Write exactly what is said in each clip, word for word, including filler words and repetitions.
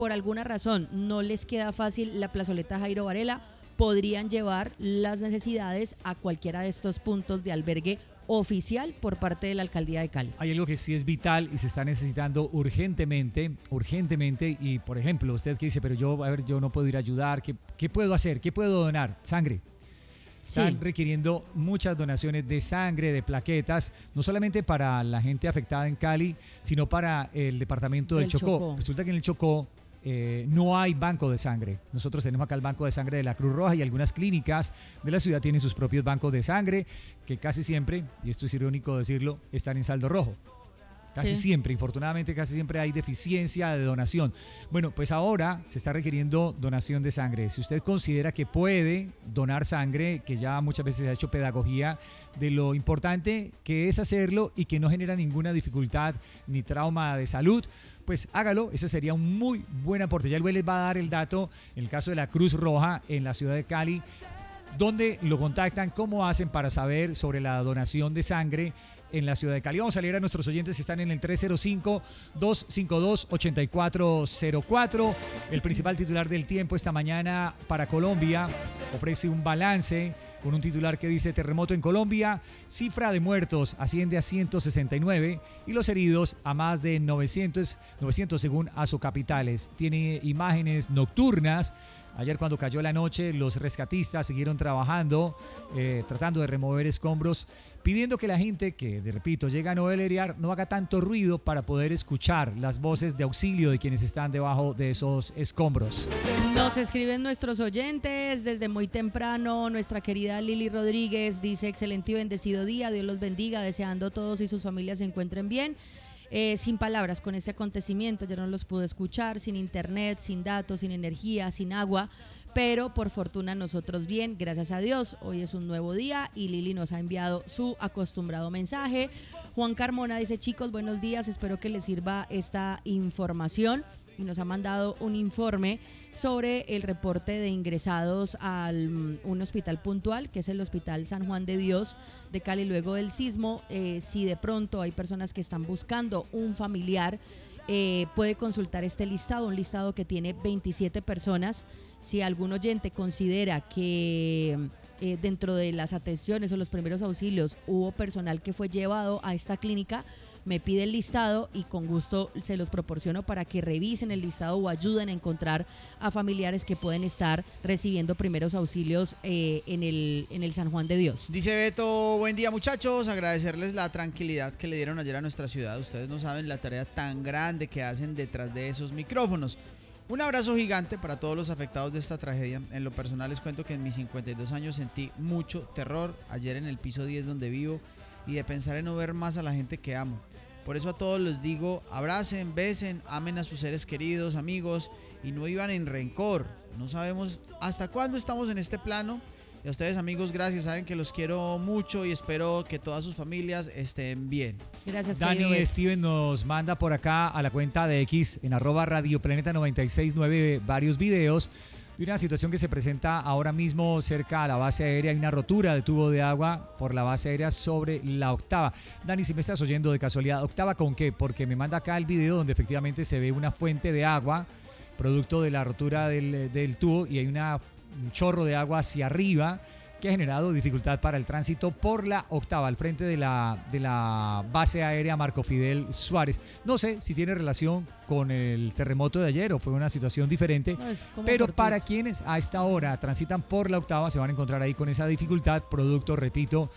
por alguna razón no les queda fácil la plazoleta Jairo Varela, podrían llevar las necesidades a cualquiera de estos puntos de albergue oficial por parte de la Alcaldía de Cali. Hay algo que sí es vital y se está necesitando urgentemente, urgentemente, y por ejemplo, usted que dice, pero yo, a ver, yo no puedo ir a ayudar, ¿qué, qué puedo hacer? ¿Qué puedo donar? Sangre. Están sí. requiriendo muchas donaciones de sangre, de plaquetas, no solamente para la gente afectada en Cali, sino para el departamento del, del Chocó. Chocó. Resulta que en el Chocó Eh, no hay banco de sangre. Nosotros tenemos acá el banco de sangre de la Cruz Roja y algunas clínicas de la ciudad tienen sus propios bancos de sangre que casi siempre, y esto es irónico decirlo, están en saldo rojo. Casi sí. siempre, infortunadamente casi siempre hay deficiencia de donación. Bueno, pues ahora se está requiriendo donación de sangre. Si usted considera que puede donar sangre, que ya muchas veces se ha hecho pedagogía de lo importante que es hacerlo y que no genera ninguna dificultad ni trauma de salud, pues hágalo, ese sería un muy buen aporte. Ya el les va a dar el dato, en el caso de la Cruz Roja en la ciudad de Cali, donde lo contactan, cómo hacen para saber sobre la donación de sangre en la ciudad de Cali. Vamos a leer a nuestros oyentes que están en el tres cero cinco, dos cinco dos, ocho cuatro cero cuatro. El principal titular del Tiempo esta mañana para Colombia ofrece un balance con un titular que dice: terremoto en Colombia, cifra de muertos asciende a ciento sesenta y nueve y los heridos a más de novecientos, novecientos según Azocapitales. Tiene imágenes nocturnas. Ayer cuando cayó la noche, los rescatistas siguieron trabajando, eh, tratando de remover escombros, pidiendo que la gente que, de repito, llega a novelear no haga tanto ruido para poder escuchar las voces de auxilio de quienes están debajo de esos escombros. Nos escriben nuestros oyentes desde muy temprano. Nuestra querida Lili Rodríguez dice: excelente y bendecido día, Dios los bendiga, deseando todos y sus familias se encuentren bien. Eh, sin palabras con este acontecimiento, ya no los pude escuchar, sin internet, sin datos, sin energía, sin agua, pero por fortuna nosotros bien, gracias a Dios. Hoy es un nuevo día y Lili nos ha enviado su acostumbrado mensaje. Juan Carmona dice: chicos, buenos días, espero que les sirva esta información, y nos ha mandado un informe sobre el reporte de ingresados a un hospital puntual, que es el Hospital San Juan de Dios de Cali luego del sismo. Eh, si de pronto hay personas que están buscando un familiar, eh, puede consultar este listado, un listado que tiene veintisiete personas. Si algún oyente considera que eh, dentro de las atenciones o los primeros auxilios hubo personal que fue llevado a esta clínica, me pide el listado y con gusto se los proporciono para que revisen el listado o ayuden a encontrar a familiares que pueden estar recibiendo primeros auxilios eh, en el, en el San Juan de Dios. Dice Beto: buen día muchachos, agradecerles la tranquilidad que le dieron ayer a nuestra ciudad. Ustedes no saben la tarea tan grande que hacen detrás de esos micrófonos. Un abrazo gigante para todos los afectados de esta tragedia. En lo personal les cuento que en mis cincuenta y dos años sentí mucho terror ayer en el piso diez donde vivo, y de pensar en no ver más a la gente que amo. Por eso a todos les digo: abracen, besen, amen a sus seres queridos, amigos, y no vivan en rencor. No sabemos hasta cuándo estamos en este plano. Y a ustedes, amigos, gracias, saben que los quiero mucho y espero que todas sus familias estén bien. Gracias, Dani Steven nos manda por acá a la cuenta de X en arroba Radio Planeta noventa y seis nueve varios videos de una situación que se presenta ahora mismo cerca a la base aérea. Hay una rotura de tubo de agua por la base aérea sobre la octava. Dani, si me estás oyendo de casualidad, ¿octava con qué? Porque me manda acá el video donde efectivamente se ve una fuente de agua producto de la rotura del, del tubo, y hay una, un chorro de agua hacia arriba que ha generado dificultad para el tránsito por la octava, al frente de la, de la base aérea Marco Fidel Suárez. No sé si tiene relación con el terremoto de ayer o fue una situación diferente, no, pero para quienes a esta hora transitan por la octava se van a encontrar ahí con esa dificultad, producto, repito,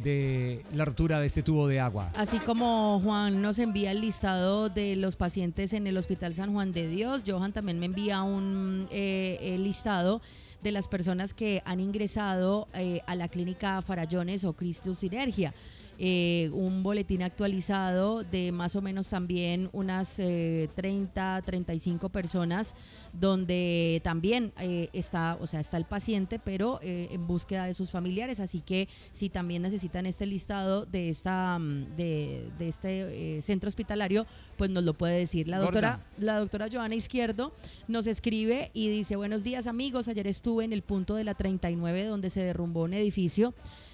de la rotura de este tubo de agua. Así como Juan nos envía el listado de los pacientes en el Hospital San Juan de Dios, Johan también me envía un eh, el listado de las personas que han ingresado eh, a la clínica Farallones o Cristo Sinergia. Eh, un boletín actualizado de más o menos también unas eh, treinta, treinta y cinco personas, donde también eh, está, o sea, está el paciente, pero eh, en búsqueda de sus familiares. Así que si también necesitan este listado de esta de, de este eh, centro hospitalario, pues nos lo puede decir. La doctora, la doctora Joana Izquierdo nos escribe y dice: buenos días amigos, ayer estuve en el punto de la treinta y nueve donde se derrumbó un edificio.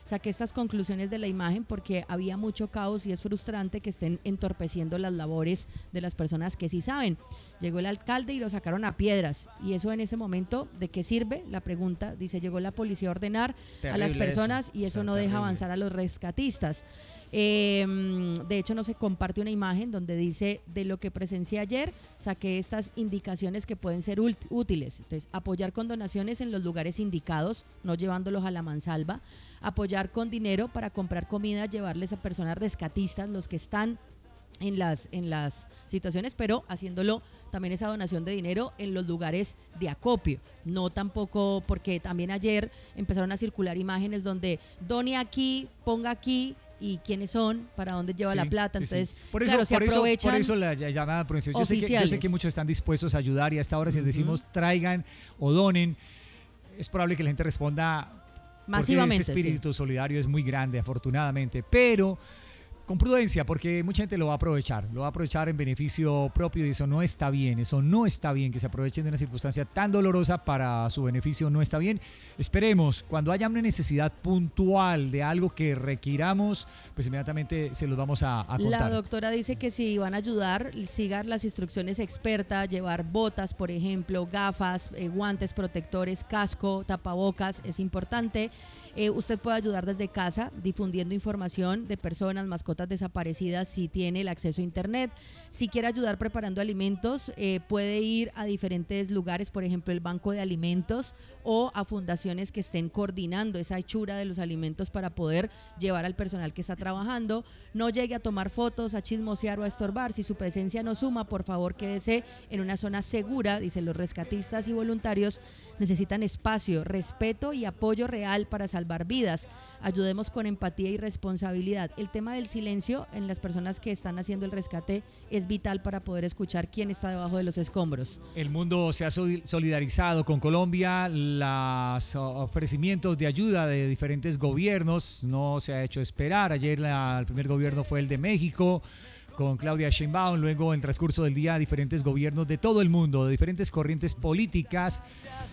saqué estas conclusiones de la imagen porque había mucho caos y es frustrante que estén entorpeciendo las labores de las personas que sí saben. Llegó el alcalde y lo sacaron a piedras, y eso en ese momento, ¿de qué sirve? La pregunta, dice, llegó la policía a ordenar terrible a las personas eso. y eso o sea, no terrible. deja avanzar a los rescatistas. Eh, de hecho, no se comparte una imagen donde dice: de lo que presencié ayer, saqué estas indicaciones que pueden ser útiles. Entonces, apoyar con donaciones en los lugares indicados, no llevándolos a la mansalva, apoyar con dinero para comprar comida, llevarles a personas rescatistas, los que están en las, en las situaciones, pero haciéndolo también esa donación de dinero en los lugares de acopio, no tampoco, porque también ayer empezaron a circular imágenes donde done aquí, ponga aquí, y quiénes son, para dónde lleva sí, la plata, entonces sí, sí. Por eso, claro, se por aprovechan. Eso, por eso la llamada provincial. Yo sé, que, yo sé que muchos están dispuestos a ayudar y a esta hora uh-huh. si decimos traigan o donen, es probable que la gente responda masivamente. Ese espíritu sí. solidario es muy grande, afortunadamente, pero con prudencia, porque mucha gente lo va a aprovechar, lo va a aprovechar en beneficio propio y eso no está bien, eso no está bien, que se aprovechen de una circunstancia tan dolorosa para su beneficio, no está bien. Esperemos, cuando haya una necesidad puntual de algo que requiramos, pues inmediatamente se los vamos a, a contar. La doctora dice que si van a ayudar, sigan las instrucciones expertas, llevar botas, por ejemplo, gafas, eh, guantes protectores, casco, tapabocas, es importante. Eh, usted puede ayudar desde casa difundiendo información de personas, mascotas desaparecidas si tiene el acceso a internet. Si quiere ayudar preparando alimentos, eh, puede ir a diferentes lugares, por ejemplo el Banco de Alimentos, o a fundaciones que estén coordinando esa hechura de los alimentos para poder llevar al personal que está trabajando. No llegue a tomar fotos, a chismosear o a estorbar. Si su presencia no suma, por favor quédese en una zona segura. Dicen, los rescatistas y voluntarios necesitan espacio, respeto y apoyo real para salvar vidas. Ayudemos con empatía y responsabilidad. El tema del silencio en las personas que están haciendo el rescate es vital para poder escuchar quién está debajo de los escombros. El mundo se ha solidarizado con Colombia, los ofrecimientos de ayuda de diferentes gobiernos no se ha hecho esperar. Ayer la, el primer gobierno fue el de México, con Claudia Sheinbaum, luego en el transcurso del día diferentes gobiernos de todo el mundo, de diferentes corrientes políticas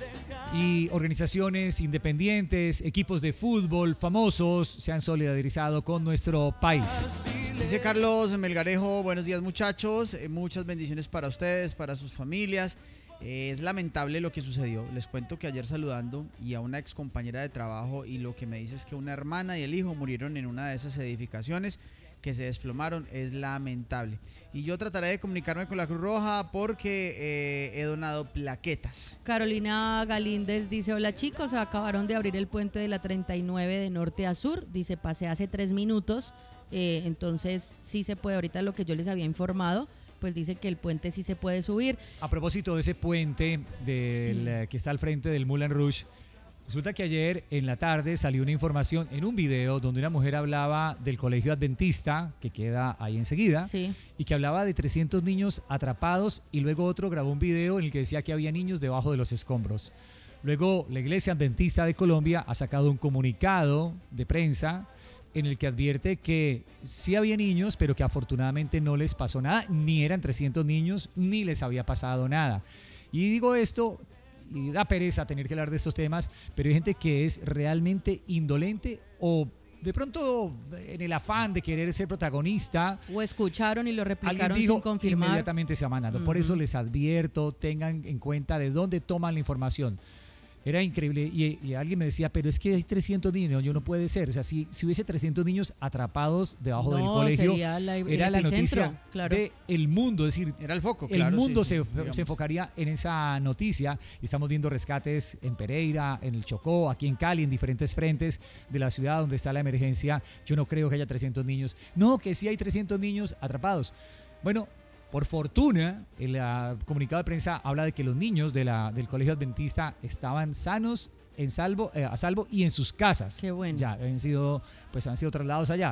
y organizaciones independientes, equipos de fútbol famosos se han solidarizado con nuestro país. Dice Carlos Melgarejo, buenos días muchachos, eh, muchas bendiciones para ustedes, para sus familias. Eh, es lamentable lo que sucedió. Les cuento que ayer saludando y a una ex compañera de trabajo, y lo que me dice es que una hermana y el hijo murieron en una de esas edificaciones que se desplomaron. Es lamentable. Y yo trataré de comunicarme con la Cruz Roja porque eh, he donado plaquetas. Carolina Galíndez dice: hola chicos, acabaron de abrir el puente de la treinta y nueve de norte a sur. Dice, pasé hace tres minutos, eh, entonces sí se puede. Ahorita lo que yo les había informado, pues dice que el puente sí se puede subir. A propósito de ese puente del, mm. que está al frente del Moulin Rouge, resulta que ayer en la tarde salió una información en un video donde una mujer hablaba del colegio adventista, que queda ahí enseguida, sí, y que hablaba de trescientos niños atrapados, y luego otro grabó un video en el que decía que había niños debajo de los escombros. Luego la Iglesia Adventista de Colombia ha sacado un comunicado de prensa en el que advierte que sí había niños, pero que afortunadamente no les pasó nada, ni eran trescientos niños, ni les había pasado nada. Y digo esto, y da pereza tener que hablar de estos temas, pero hay gente que es realmente indolente o de pronto en el afán de querer ser protagonista. O escucharon y lo replicaron dijo, sin confirmar. Inmediatamente se va mandando. Uh-huh. Por eso les advierto, tengan en cuenta de dónde toman la información. Era increíble, y, y alguien me decía, pero es que hay trescientos niños, yo no puede ser, o sea, si, si hubiese trescientos niños atrapados debajo no, del colegio, la, era la noticia claro. del mundo, es decir, era el foco, el claro, mundo sí, se, sí, se enfocaría en esa noticia, y estamos viendo rescates en Pereira, en el Chocó, aquí en Cali, en diferentes frentes de la ciudad donde está la emergencia. Yo no creo que haya trescientos niños, no, que sí hay trescientos niños atrapados. Bueno, por fortuna, el uh, comunicado de prensa habla de que los niños de la, del colegio adventista estaban sanos, en salvo, eh, a salvo y en sus casas. Qué bueno. Ya han sido, pues, han sido trasladados allá.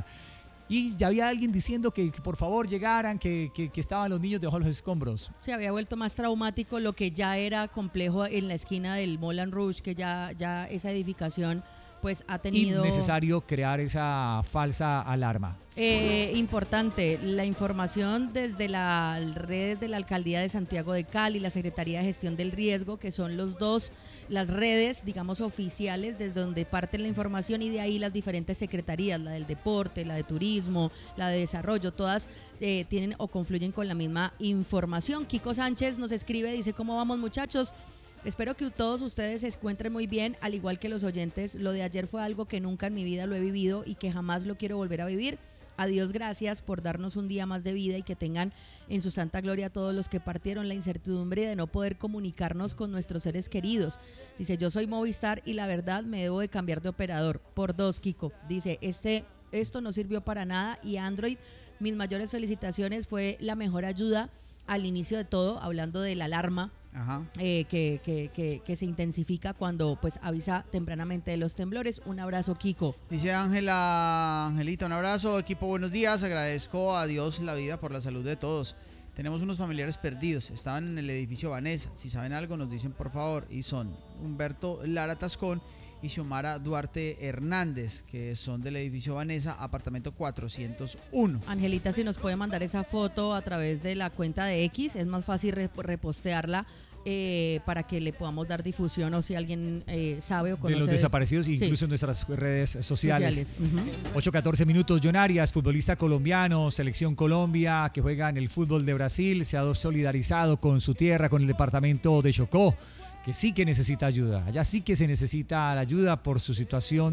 Y ya había alguien diciendo que, que por favor llegaran, que, que, que estaban los niños debajo de los escombros. Se había vuelto más traumático lo que ya era complejo en la esquina del Moulin Rouge, que ya, ya esa edificación pues ha tenido... innecesario crear esa falsa alarma. Eh, importante, la información desde las redes de la Alcaldía de Santiago de Cali, la Secretaría de Gestión del Riesgo, que son los dos, las redes, digamos, oficiales, desde donde parte la información, y de ahí las diferentes secretarías, la del deporte, la de turismo, la de desarrollo, todas eh, tienen o confluyen con la misma información. Kiko Sánchez nos escribe, dice: ¿cómo vamos, muchachos? Espero que todos ustedes se encuentren muy bien, al igual que los oyentes. Lo de ayer fue algo que nunca en mi vida lo he vivido y que jamás lo quiero volver a vivir. A Dios gracias por darnos un día más de vida y que tengan en su santa gloria a todos los que partieron. La incertidumbre de no poder comunicarnos con nuestros seres queridos. Dice: yo soy Movistar y la verdad me debo de cambiar de operador. Por dos, Kiko. Dice: este, esto no sirvió para nada, y Android, mis mayores felicitaciones, fue la mejor ayuda al inicio de todo, hablando de la alarma. Ajá. Eh, que, que, que, que se intensifica cuando pues avisa tempranamente de los temblores. Un abrazo, Kiko. Dice Ángela, Angelita, un abrazo, equipo, buenos días, agradezco a Dios la vida por la salud de todos. Tenemos unos familiares perdidos, estaban en el edificio Vanessa, si saben algo nos dicen por favor, y son Humberto Lara Tascón y Xiomara Duarte Hernández, que son del edificio Vanessa, apartamento cuatrocientos uno. Angelita, si nos puede mandar esa foto a través de la cuenta de X, es más fácil repostearla Eh, para que le podamos dar difusión, o si alguien eh, sabe o conoce de los desaparecidos, de... incluso sí. en nuestras redes sociales, sociales. Uh-huh. ocho catorce minutos. John Arias, futbolista colombiano, selección Colombia, que juega en el fútbol de Brasil, se ha solidarizado con su tierra, con el departamento de Chocó, que sí que necesita ayuda. Allá sí que se necesita la ayuda por su situación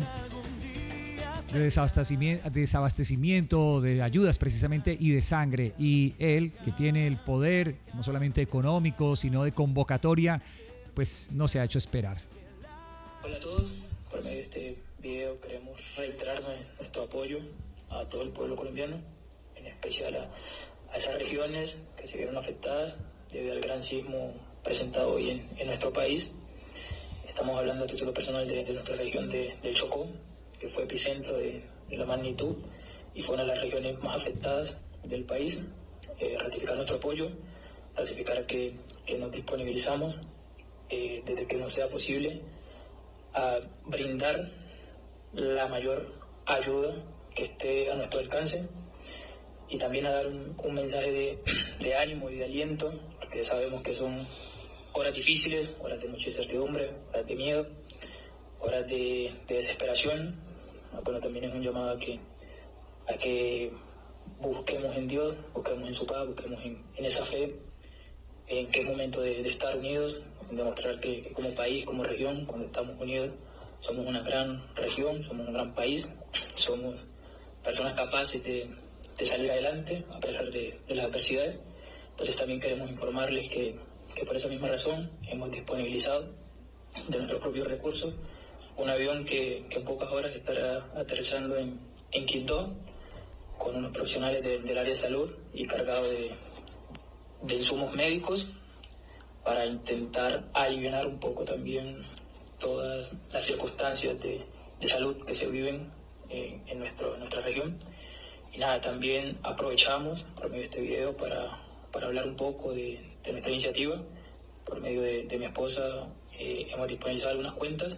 de desabastecimiento, desabastecimiento, de ayudas precisamente, y de sangre. Y él, que tiene el poder no solamente económico, sino de convocatoria, pues no se ha hecho esperar. Hola a todos, por medio de este video queremos reiterar nuestro apoyo a todo el pueblo colombiano, en especial a, a esas regiones que se vieron afectadas debido al gran sismo presentado hoy en, en nuestro país. Estamos hablando a título personal de, de nuestra región de, del Chocó, que fue epicentro de, de la magnitud y fue una de las regiones más afectadas del país. Eh, ratificar nuestro apoyo, ratificar que, que nos disponibilizamos eh, desde que nos sea posible a brindar la mayor ayuda que esté a nuestro alcance, y también a dar un, un mensaje de, de ánimo y de aliento, porque sabemos que son horas difíciles, horas de mucha incertidumbre, horas de miedo, horas de, de desesperación. Bueno, también es un llamado a que, a que busquemos en Dios, busquemos en su paz, busquemos en, en esa fe, en que es momento de, de estar unidos, en demostrar que, que como país, como región, cuando estamos unidos, somos una gran región, somos un gran país, somos personas capaces de, de salir adelante a pesar de, de las adversidades. Entonces también queremos informarles que, que por esa misma razón hemos disponibilizado de nuestros propios recursos un avión que, que en pocas horas estará aterrizando en, en Quito, con unos profesionales de, del área de salud y cargado de, de insumos médicos para intentar aliviar un poco también todas las circunstancias de, de salud que se viven eh, en, nuestro, en nuestra región. Y nada, también aprovechamos por medio de este video para, para hablar un poco de, de nuestra iniciativa. Por medio de, de mi esposa eh, hemos disponibilizado algunas cuentas.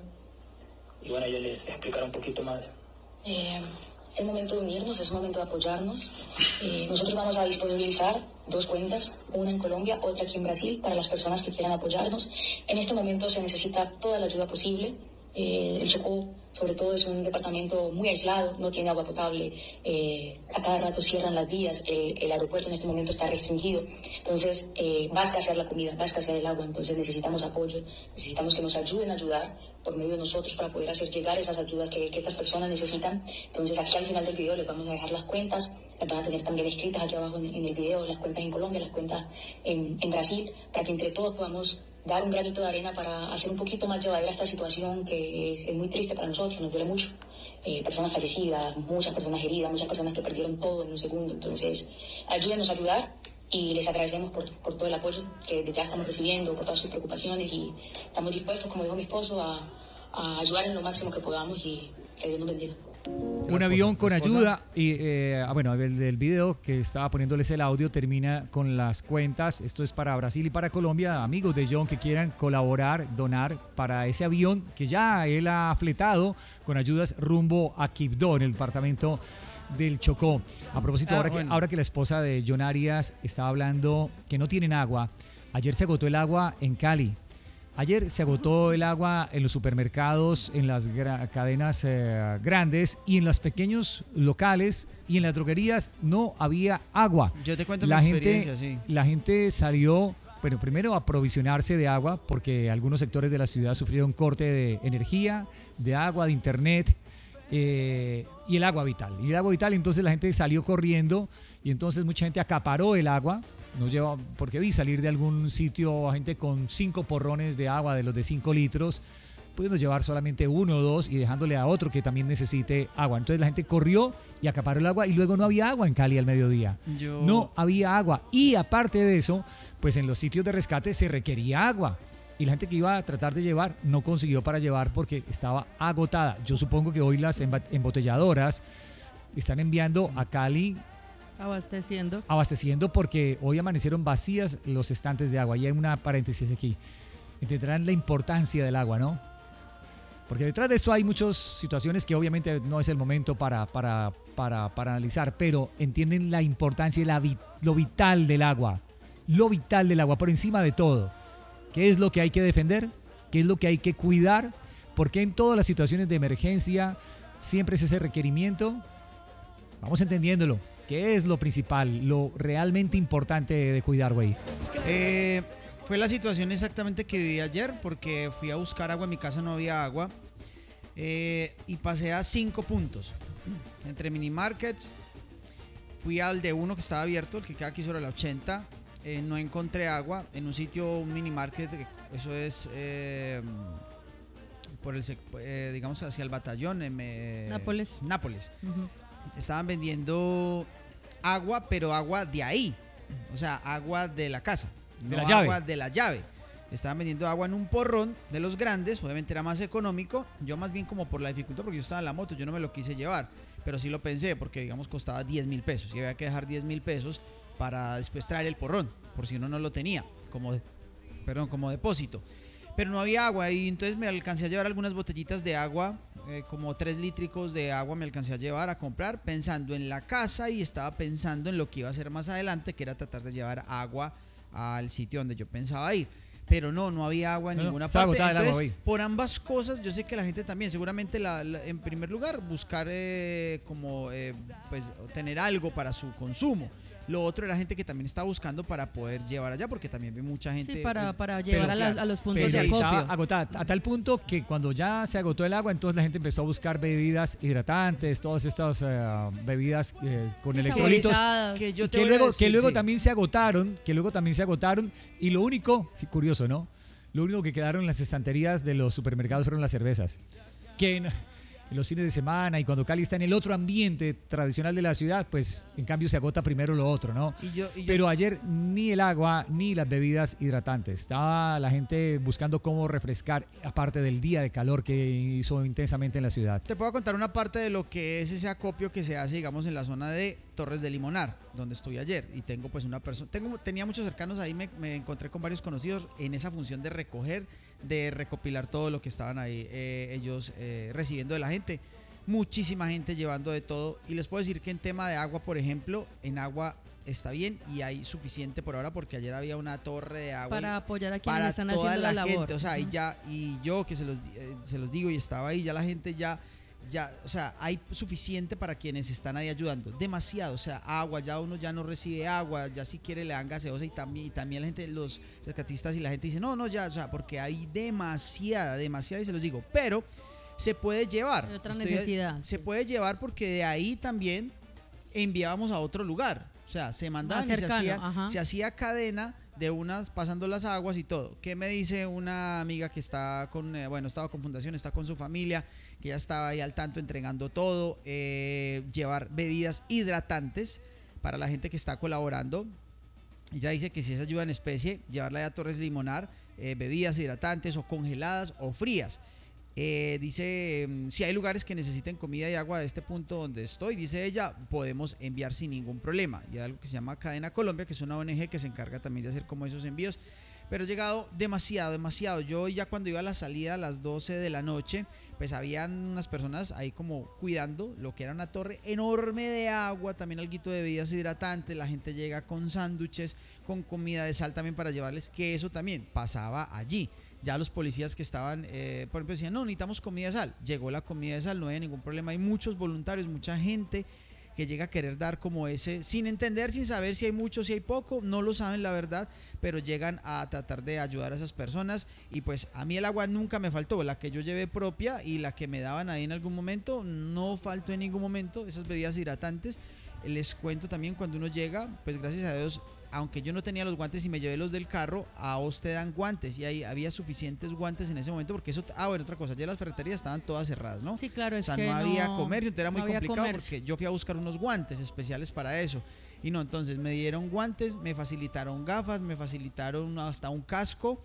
Y bueno, yo les explicaré un poquito más. Eh, es momento de unirnos, es momento de apoyarnos. Eh, nosotros vamos a disponibilizar dos cuentas, una en Colombia, otra aquí en Brasil, para las personas que quieran apoyarnos. En este momento se necesita toda la ayuda posible. Eh, el Chocó, sobre todo, es un departamento muy aislado, no tiene agua potable, eh, a cada rato cierran las vías, eh, el aeropuerto en este momento está restringido, entonces eh, va a escasear la comida, va a escasear el agua, entonces necesitamos apoyo, necesitamos que nos ayuden a ayudar por medio de nosotros para poder hacer llegar esas ayudas que, que estas personas necesitan. Entonces aquí al final del video les vamos a dejar las cuentas, las van a tener también escritas aquí abajo en, en el video, las cuentas en Colombia, las cuentas en, en Brasil, para que entre todos podamos dar un granito de arena para hacer un poquito más llevadera esta situación que es, es muy triste para nosotros, nos duele mucho. Eh, personas fallecidas, muchas personas heridas, muchas personas que perdieron todo en un segundo. Entonces, ayúdenos a ayudar y les agradecemos por, por todo el apoyo que ya estamos recibiendo, por todas sus preocupaciones, y estamos dispuestos, como dijo mi esposo, a, a ayudar en lo máximo que podamos, y que Dios nos bendiga. Un avión con ayuda y eh, ah, bueno, el del video que estaba poniéndoles el audio termina con las cuentas. Esto es para Brasil y para Colombia, amigos de John que quieran colaborar, donar para ese avión que ya él ha fletado con ayudas rumbo a Quibdó, en el departamento del Chocó. A propósito, Ah, ahora, bueno. que, ahora que la esposa de John Arias estaba hablando que no tienen agua, ayer se agotó el agua en Cali. Ayer se agotó el agua en los supermercados, en las gra- cadenas eh, grandes y en los pequeños locales y en las droguerías no había agua. Yo te cuento La mi gente, experiencia, sí. la gente salió, bueno, primero a aprovisionarse de agua porque algunos sectores de la ciudad sufrieron corte de energía, de agua, de internet eh, y el agua vital. Y el agua vital, entonces la gente salió corriendo y entonces mucha gente acaparó el agua. No lleva, porque vi salir de algún sitio a gente con cinco porrones de agua de los de cinco litros, pudiendo llevar solamente uno o dos y dejándole a otro que también necesite agua. Entonces la gente corrió y acaparó el agua y luego no había agua en Cali al mediodía. Yo- No había agua. Y aparte de eso, pues en los sitios de rescate se requería agua. Y la gente que iba a tratar de llevar no consiguió para llevar porque estaba agotada. Yo supongo que hoy las emba- embotelladoras están enviando a Cali Abasteciendo. abasteciendo porque hoy amanecieron vacías los estantes de agua. Y hay una paréntesis aquí. Entenderán la importancia del agua, ¿no? Porque detrás de esto hay muchas situaciones que obviamente no es el momento para, para, para, para analizar, pero entienden la importancia y la, vi- lo vital del agua. Lo vital del agua, por encima de todo. ¿Qué es lo que hay que defender? ¿Qué es lo que hay que cuidar? Porque en todas las situaciones de emergencia siempre es ese requerimiento. Vamos entendiéndolo. ¿Qué es lo principal, lo realmente importante de cuidar, güey? Eh, fue la situación exactamente que viví ayer, porque fui a buscar agua, en mi casa no había agua, eh, y pasé a cinco puntos. Entre mini markets, fui al de uno que estaba abierto, el que queda aquí sobre la ochenta, eh, no encontré agua. En un sitio, un mini market, eso es eh, por el, sec- eh, digamos, hacia el batallón. en, eh, Nápoles. Nápoles. Ujú. Estaban vendiendo agua, pero agua de ahí, o sea, agua de la casa, De no la llave. agua de la llave. Estaban vendiendo agua en un porrón de los grandes, obviamente era más económico. Yo más bien como por la dificultad, porque yo estaba en la moto, yo no me lo quise llevar, pero sí lo pensé, porque digamos costaba diez mil pesos y había que dejar diez mil pesos para después traer el porrón, por si uno no lo tenía, como, de- perdón, como depósito. Pero no había agua y entonces me alcancé a llevar algunas botellitas de agua, eh, como tres lítricos de agua me alcancé a llevar a comprar, pensando en la casa y estaba pensando en lo que iba a hacer más adelante, que era tratar de llevar agua al sitio donde yo pensaba ir. Pero no, no había agua en No, no, ninguna estaba parte. agotada el agua Entonces, hoy. por ambas cosas, yo sé que la gente también, seguramente, la, la- en primer lugar, buscar eh, como, eh, pues, tener algo para su consumo. Lo otro era gente que también estaba buscando para poder llevar allá, porque también vi mucha gente. Sí, para, eh, para pero llevar a, la- claro, a los puntos Pero de estaba acopio. agotada a tal punto que cuando ya se agotó el agua, entonces la gente empezó a buscar bebidas hidratantes, todas estas eh, bebidas eh, con Sí, electrolitos. saborizadas. que yo te que voy a luego, decir, que luego sí. también se agotaron, que luego también se agotaron y lo único, curioso, ¿no? Lo único que quedaron en las estanterías de los supermercados fueron las cervezas. Que en, en los fines de semana y cuando Cali está en el otro ambiente tradicional de la ciudad, pues en cambio se agota primero lo otro, ¿no? Y yo- y yo- Pero ayer ni el agua ni las bebidas hidratantes. Estaba la gente buscando cómo refrescar, aparte del día de calor que hizo intensamente en la ciudad. Te puedo contar una parte de lo que es ese acopio que se hace, digamos, en la zona de Torres de Limonar, donde estoy ayer. Y tengo pues una persona, tengo, tenía muchos cercanos ahí, me, me encontré con varios conocidos en esa función de recoger, de recopilar todo lo que estaban ahí eh, ellos eh, recibiendo de la gente. Muchísima gente llevando de todo. Y les puedo decir que en tema de agua, por ejemplo, en agua está bien y hay suficiente por ahora, porque ayer había una torre de agua. Para y- apoyar a quienes para están toda haciendo la, la, labor. gente, o sea, y Ujú. ya, y yo que se los, eh, se los digo y estaba ahí, ya la gente ya, ya, o sea, hay suficiente para quienes están ahí ayudando, demasiado, o sea, agua, ya uno ya no recibe agua, ya si quiere le dan gaseosa y también, y también la gente, los rescatistas y la gente dice, no, no, ya, o sea, porque hay demasiada, demasiada y se los digo, pero se puede llevar. Hay otra Estoy- necesidad. Se puede llevar porque de ahí también enviábamos a otro lugar. O sea, se mandaban Más y se cercano, hacía, ajá. se hacía cadena de unas pasando las aguas y todo. ¿Qué me dice una amiga que está con, eh, bueno, estaba con Fundación, está con su familia, que ya estaba ahí al tanto entregando todo, eh, llevar bebidas hidratantes para la gente que está colaborando? Ella dice que si es ayuda en especie, llevarla a Torres Limonar, eh, bebidas hidratantes o congeladas o frías. Eh, dice, mm, si hay lugares que necesiten comida y agua de este punto donde estoy, dice ella, podemos enviar sin ningún problema. Y hay algo que se llama Cadena Colombia, que es una O N G que se encarga también de hacer como esos envíos. Pero ha llegado demasiado, demasiado. Yo ya cuando iba a la salida a las doce de la noche, pues habían unas personas ahí como cuidando lo que era una torre enorme de agua, también alguito de bebidas hidratantes. La gente llega con sándwiches, con comida de sal también para llevarles, que eso también pasaba allí. Ya los policías que estaban, eh, por ejemplo, decían, no, necesitamos comida de sal. Llegó la comida de sal, no había ningún problema. Hay muchos voluntarios, mucha gente que llega a querer dar como ese, sin entender, sin saber si hay mucho, si hay poco, no lo saben la verdad, pero llegan a tratar de ayudar a esas personas. Y pues a mí el agua nunca me faltó, la que yo llevé propia y la que me daban ahí en algún momento, no faltó en ningún momento. Esas bebidas hidratantes, les cuento también, cuando uno llega, pues gracias a Dios, aunque yo no tenía los guantes y me llevé los del carro, a vos te dan guantes, y ahí había suficientes guantes en ese momento, porque eso, ah bueno, otra cosa, ya las ferreterías estaban todas cerradas, ¿no? Sí, claro, es o sea, que no había no, comercio, entonces era muy no había complicado comercio. porque yo fui a buscar unos guantes especiales para eso, y no, entonces me dieron guantes, me facilitaron gafas, me facilitaron hasta un casco.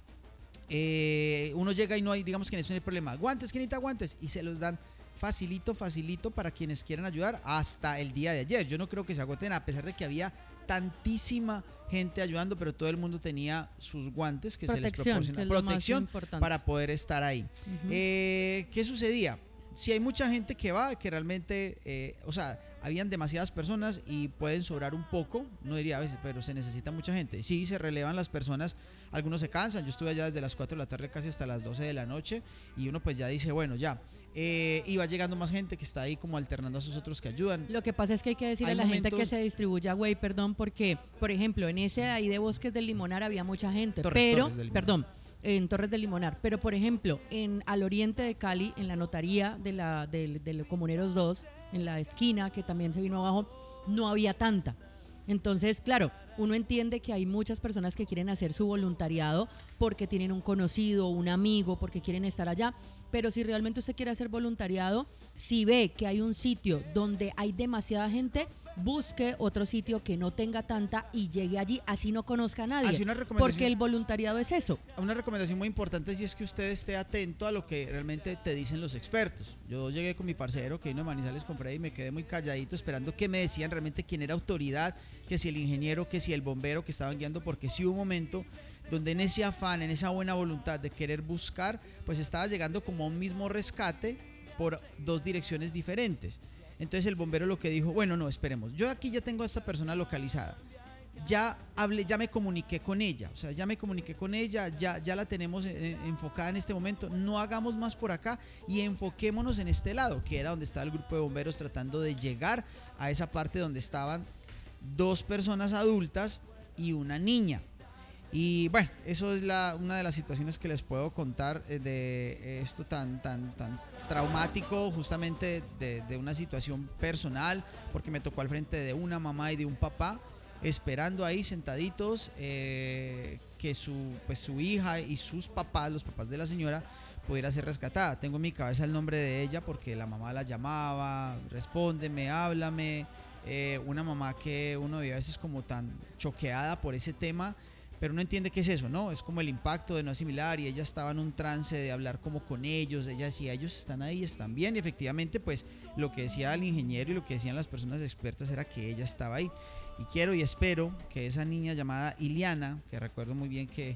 Eh, uno llega y no hay, digamos que en eso no hay problema, guantes, ¿quién necesita guantes? Y se los dan facilito, facilito para quienes quieran ayudar hasta el día de ayer. Yo no creo que se agoten, a pesar de que había tantísima gente ayudando, pero todo el mundo tenía sus guantes que protección, se les proporciona, que es lo protección más importante, para poder estar ahí. Uh-huh. eh, ¿Qué sucedía? Si hay mucha gente que va, que realmente, eh, o sea, habían demasiadas personas y pueden sobrar un poco, no diría a veces, pero se necesita mucha gente. Sí, se relevan las personas, algunos se cansan. Yo estuve allá desde las cuatro de la tarde casi hasta las doce de la noche, y uno pues ya dice, bueno, ya. Eh, y va llegando más gente que está ahí como alternando a esos otros que ayudan. Lo que pasa es que hay que decirle hay a la momentos, gente que se distribuya, güey, perdón, porque, por ejemplo, en ese ahí de Bosques del Limonar había mucha gente, Torres, pero, Torres del Limonar. perdón, en Torres del Limonar, pero por ejemplo, en al oriente de Cali, en la notaría de la de, de los Comuneros dos, en la esquina que también se vino abajo, no había tanta. Entonces, claro, uno entiende que hay muchas personas que quieren hacer su voluntariado porque tienen un conocido, un amigo, porque quieren estar allá, pero si realmente usted quiere hacer voluntariado, si ve que hay un sitio donde hay demasiada gente, busque otro sitio que no tenga tanta y llegue allí, así no conozca a nadie, Así una recomendación- porque el voluntariado es eso. Una recomendación muy importante sí es que usted esté atento a lo que realmente te dicen los expertos. Yo llegué con mi parcero que vino de Manizales con Freddy y me quedé muy calladito esperando que me decían realmente quién era autoridad, que si el ingeniero, que si el bombero que estaban guiando, porque sí hubo un momento donde en ese afán, en esa buena voluntad de querer buscar, pues estaba llegando como a un mismo rescate por dos direcciones diferentes. Entonces el bombero lo que dijo, bueno, no, esperemos, yo aquí ya tengo a esta persona localizada, ya hablé, ya me comuniqué con ella, o sea, ya me comuniqué con ella, ya, ya la tenemos en, enfocada en este momento, no hagamos más por acá y enfoquémonos en este lado, que era donde estaba el grupo de bomberos tratando de llegar a esa parte donde estaban dos personas adultas y una niña. Y bueno, eso es la, una de las situaciones que les puedo contar eh, de esto tan, tan, tan traumático, justamente de, de una situación personal, porque me tocó al frente de una mamá y de un papá, esperando ahí sentaditos eh, que su, pues, su hija y sus papás, los papás de la señora, pudiera ser rescatada. Tengo en mi cabeza el nombre de ella porque la mamá la llamaba, respóndeme, háblame, eh, una mamá que uno ve a veces como tan choqueada por ese tema, pero uno entiende qué es eso, ¿no? Es como el impacto de no asimilar, y ella estaba en un trance de hablar como con ellos, ella decía, ellos están ahí, están bien, y efectivamente pues lo que decía el ingeniero y lo que decían las personas expertas era que ella estaba ahí, y quiero y espero que esa niña llamada Iliana, que recuerdo muy bien que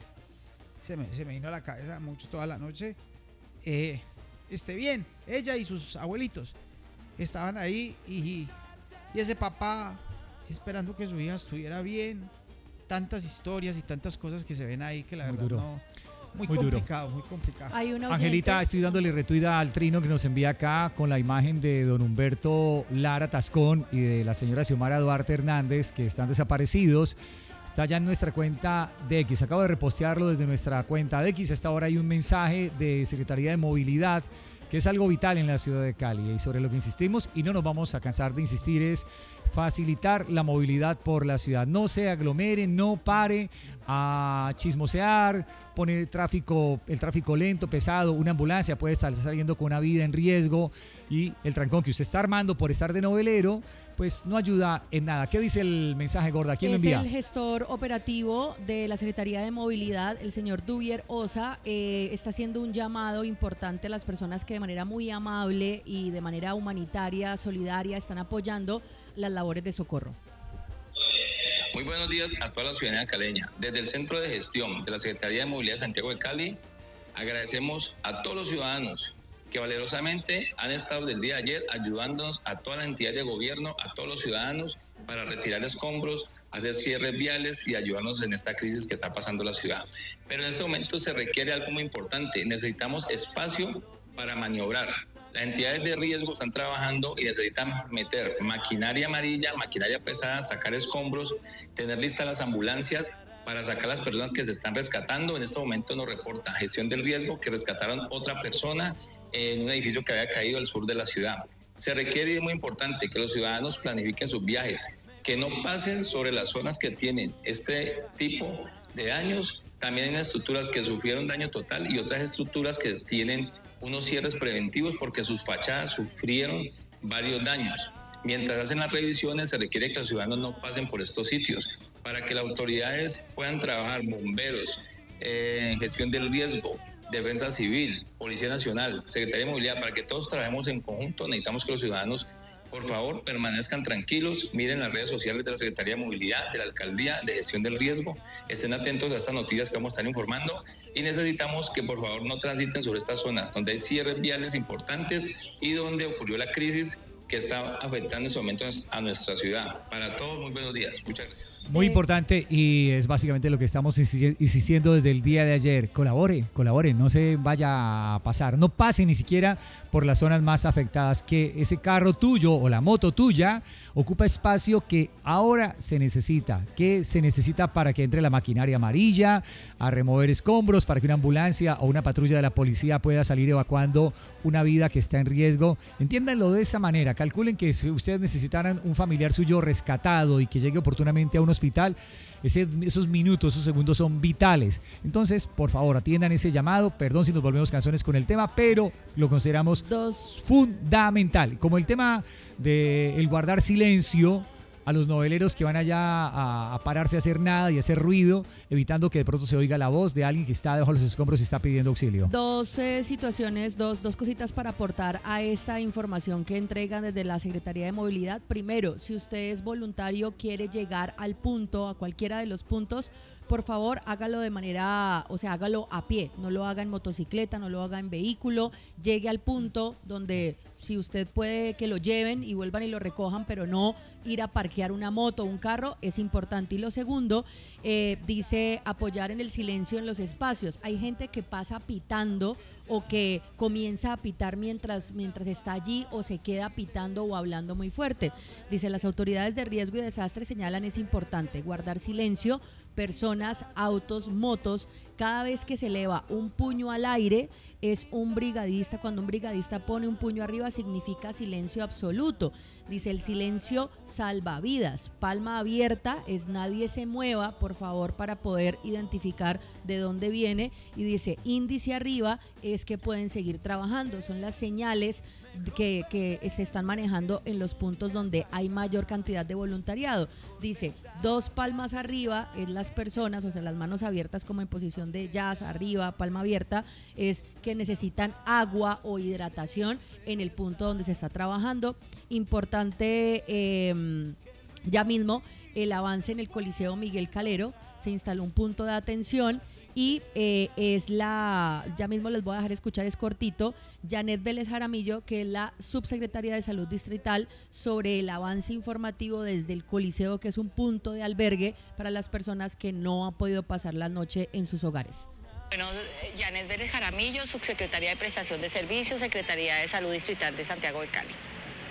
se me, se me vino a la cabeza mucho toda la noche, eh, esté bien, ella y sus abuelitos que estaban ahí, y, y ese papá esperando que su hija estuviera bien. Tantas historias y tantas cosas que se ven ahí que la Muy verdad duro. no, muy, Muy duro. complicado, muy complicado. Hay una Angelita, estoy dándole retuida al Trino que nos envía acá con la imagen de don Humberto Lara Tascón y de la señora Xiomara Duarte Hernández, que están desaparecidos. Está ya en nuestra cuenta de X. Acabo de repostearlo desde nuestra cuenta de X. A esta hora hay un mensaje de Secretaría de Movilidad, que es algo vital en la ciudad de Cali, y sobre lo que insistimos y no nos vamos a cansar de insistir es facilitar la movilidad por la ciudad. No se aglomere, no pare a chismosear pone tráfico, el tráfico lento, pesado, una ambulancia puede estar saliendo con una vida en riesgo y el trancón que usted está armando por estar de novelero, pues no ayuda en nada. ¿Qué dice el mensaje, Gorda? ¿Quién lo envía? Es el gestor operativo de la Secretaría de Movilidad, el señor Duvier Osa, eh, está haciendo un llamado importante a las personas que de manera muy amable y de manera humanitaria, solidaria, están apoyando las labores de socorro. Muy buenos días a toda la ciudadanía caleña. Desde el Centro de Gestión de la Secretaría de Movilidad de Santiago de Cali, agradecemos a todos los ciudadanos que valerosamente han estado desde el día de ayer ayudándonos a toda la entidad de gobierno, a todos los ciudadanos para retirar escombros, hacer cierres viales y ayudarnos en esta crisis que está pasando la ciudad. Pero en este momento se requiere algo muy importante, necesitamos espacio para maniobrar. Las entidades de riesgo están trabajando y necesitan meter maquinaria amarilla, maquinaria pesada, sacar escombros, tener listas las ambulancias para sacar a las personas que se están rescatando. En este momento nos reporta gestión del riesgo que rescataron otra persona en un edificio que había caído al sur de la ciudad. Se requiere, y es muy importante, que los ciudadanos planifiquen sus viajes, que no pasen sobre las zonas que tienen este tipo de daños. También hay estructuras que sufrieron daño total y otras estructuras que tienen unos cierres preventivos porque sus fachadas sufrieron varios daños. Mientras hacen las revisiones, se requiere que los ciudadanos no pasen por estos sitios para que las autoridades puedan trabajar, bomberos, eh, gestión del riesgo, defensa civil, Policía Nacional, Secretaría de Movilidad, para que todos trabajemos en conjunto. Necesitamos que los ciudadanos, por favor, permanezcan tranquilos, miren las redes sociales de la Secretaría de Movilidad, de la Alcaldía, de Gestión del Riesgo, estén atentos a estas noticias que vamos a estar informando y necesitamos que por favor no transiten sobre estas zonas donde hay cierres viales importantes y donde ocurrió la crisis que está afectando en este momento a nuestra ciudad. Para todos, muy buenos días. Muchas gracias. Muy importante y es básicamente lo que estamos insistiendo desde el día de ayer. Colabore, colabore, no se vaya a pasar. No pase ni siquiera por las zonas más afectadas, que ese carro tuyo o la moto tuya ocupa espacio que ahora se necesita, que se necesita para que entre la maquinaria amarilla a remover escombros, para que una ambulancia o una patrulla de la policía pueda salir evacuando una vida que está en riesgo. Entiéndanlo de esa manera. Calculen que si ustedes necesitaran un familiar suyo rescatado y que llegue oportunamente a un hospital, ese, esos minutos, esos segundos son vitales. Entonces, por favor, atiendan ese llamado. Perdón si nos volvemos canzones con el tema, pero lo consideramos Dos. fundamental. Como el tema de el guardar silencio a los noveleros que van allá a, a pararse a hacer nada y a hacer ruido, evitando que de pronto se oiga la voz de alguien que está debajo de los escombros y está pidiendo auxilio. Dos eh, situaciones, dos, dos cositas para aportar a esta información que entregan desde la Secretaría de Movilidad. Primero, si usted es voluntario, quiere llegar al punto, a cualquiera de los puntos, por favor, hágalo de manera, o sea, hágalo a pie, no lo haga en motocicleta, no lo haga en vehículo, llegue al punto donde si usted puede que lo lleven y vuelvan y lo recojan, pero no ir a parquear una moto o un carro, es importante. Y lo segundo, eh, dice apoyar en el silencio en los espacios. Hay gente que pasa pitando o que comienza a pitar mientras, mientras está allí o se queda pitando o hablando muy fuerte. Dice, las autoridades de riesgo y desastre señalan es importante guardar silencio, personas, autos, motos. Cada vez que se eleva un puño al aire es un brigadista. Cuando un brigadista pone un puño arriba significa silencio absoluto. Dice, el silencio salva vidas. Palma abierta es nadie se mueva, por favor, para poder identificar de dónde viene. Y dice, índice arriba es que pueden seguir trabajando. Son las señales que, que se están manejando en los puntos donde hay mayor cantidad de voluntariado. Dice, dos palmas arriba es las personas, o sea, las manos abiertas como en posición de jazz, arriba, palma abierta, es que necesitan agua o hidratación en el punto donde se está trabajando. Importante, eh, ya mismo el avance en el Coliseo Miguel Calero, se instaló un punto de atención y eh, es la, ya mismo les voy a dejar escuchar, es cortito, Janet Vélez Jaramillo, que es la subsecretaria de Salud Distrital, sobre el avance informativo desde el Coliseo, que es un punto de albergue para las personas que no han podido pasar la noche en sus hogares. Bueno, Janet Vélez Jaramillo, subsecretaria de Prestación de Servicios, Secretaría de Salud Distrital de Santiago de Cali.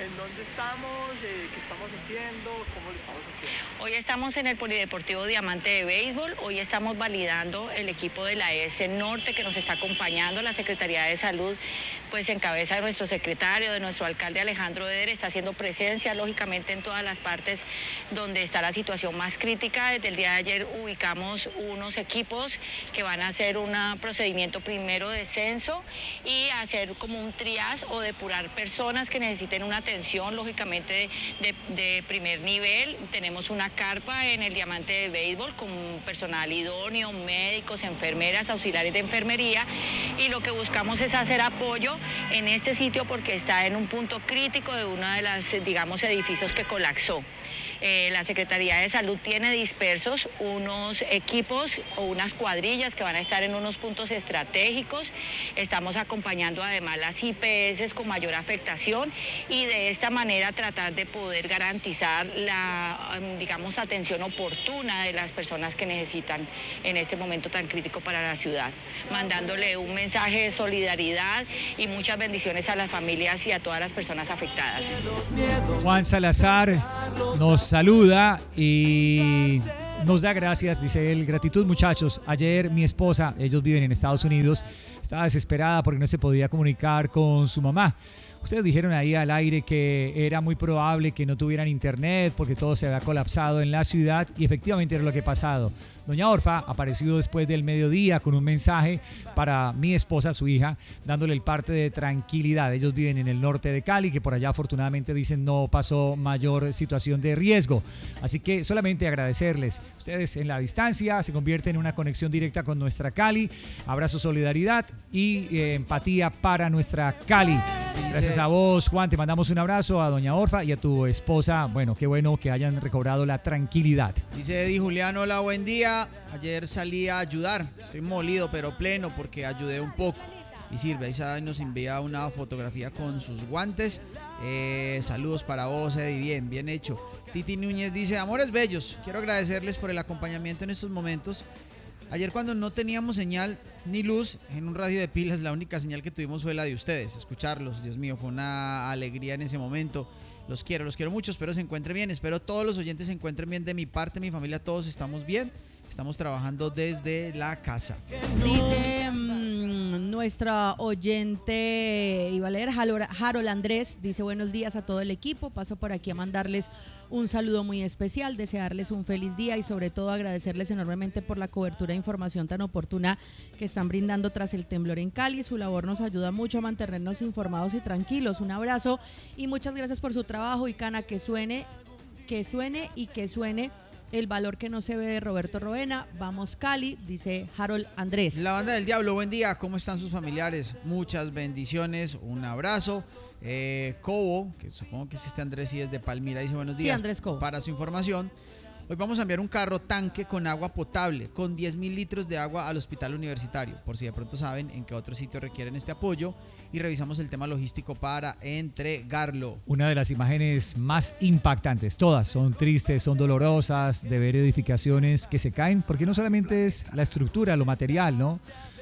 ¿En dónde estamos? Eh, ¿Qué estamos haciendo? ¿Cómo lo estamos haciendo? Hoy estamos en el Polideportivo Diamante de Béisbol. Hoy estamos validando el equipo de la E S Norte que nos está acompañando. La Secretaría de Salud, pues en cabeza de nuestro secretario, de nuestro alcalde Alejandro Eder, está haciendo presencia, lógicamente, en todas las partes donde está la situación más crítica. Desde el día de ayer ubicamos unos equipos que van a hacer un procedimiento primero de censo y hacer como un triage o depurar personas que necesiten una atención, lógicamente, de, de, de primer nivel. Tenemos una carpa en el Diamante de Béisbol con personal idóneo, médicos, enfermeras, auxiliares de enfermería, y lo que buscamos es hacer apoyo en este sitio porque está en un punto crítico de uno de los, digamos, edificios que colapsó. Eh, la Secretaría de Salud tiene dispersos unos equipos o unas cuadrillas que van a estar en unos puntos estratégicos. Estamos acompañando además las I P S con mayor afectación y de esta manera tratar de poder garantizar la, digamos, atención oportuna de las personas que necesitan en este momento tan crítico para la ciudad. Mandándole un mensaje de solidaridad y muchas bendiciones a las familias y a todas las personas afectadas. Juan Salazar nos saluda y nos da gracias, dice él, gratitud muchachos. Ayer mi esposa, ellos viven en Estados Unidos, estaba desesperada porque no se podía comunicar con su mamá. Ustedes dijeron ahí al aire que era muy probable que no tuvieran internet porque todo se había colapsado en la ciudad y efectivamente era lo que ha pasado. Doña Orfa apareció después del mediodía con un mensaje para mi esposa, su hija, dándole el parte de tranquilidad. Ellos viven en el norte de Cali, que por allá afortunadamente dicen no pasó mayor situación de riesgo. Así que solamente agradecerles. Ustedes en la distancia se convierten en una conexión directa con nuestra Cali. Abrazo, solidaridad y eh, empatía para nuestra Cali. Gracias a vos, Juan, te mandamos un abrazo, a doña Orfa y a tu esposa. Bueno, qué bueno que hayan recobrado la tranquilidad. Dice Eddie Julián, hola, buen día. Ayer salí a ayudar, estoy molido pero pleno porque ayudé un poco y sirve. Ahí nos envía una fotografía con sus guantes. Eh, saludos para vos, Eddie, bien, bien hecho. Titi Núñez dice, amores bellos, quiero agradecerles por el acompañamiento en estos momentos. Ayer cuando no teníamos señal ni luz en un radio de pilas, la única señal que tuvimos fue la de ustedes. Escucharlos, Dios mío, fue una alegría en ese momento. Los quiero, los quiero mucho, espero se encuentren bien, espero todos los oyentes se encuentren bien. De mi parte, mi familia, todos estamos bien. Estamos trabajando desde la casa. Dice mmm, nuestra oyente, iba a leer, Harold Andrés, dice buenos días a todo el equipo, paso por aquí a mandarles un saludo muy especial, desearles un feliz día y sobre todo agradecerles enormemente por la cobertura e información tan oportuna que están brindando tras el temblor en Cali. Su labor nos ayuda mucho a mantenernos informados y tranquilos. Un abrazo y muchas gracias por su trabajo. Y Cana, que suene, que suene y que suene el valor que no se ve de Roberto Roena. Vamos Cali, dice Harold Andrés. La banda del diablo, buen día, ¿cómo están sus familiares? Muchas bendiciones, un abrazo. Eh, Cobo, que supongo que es este Andrés y es de Palmira, dice buenos días. Sí, Andrés Cobo. Para su información, hoy vamos a enviar un carro tanque con agua potable, con diez mil litros de agua al hospital universitario, por si de pronto saben en qué otro sitio requieren este apoyo, y revisamos el tema logístico para entregarlo. Una de las imágenes más impactantes, todas son tristes, son dolorosas, de ver edificaciones que se caen, porque no solamente es la estructura, lo material, ¿no?